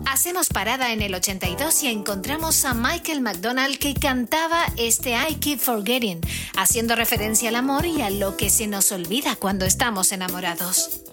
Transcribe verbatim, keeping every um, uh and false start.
Hacemos parada en el ochenta y dos y encontramos a Michael McDonald que cantaba este I Keep Forgetting, haciendo referencia al amor y a lo que se nos olvida cuando estamos enamorados.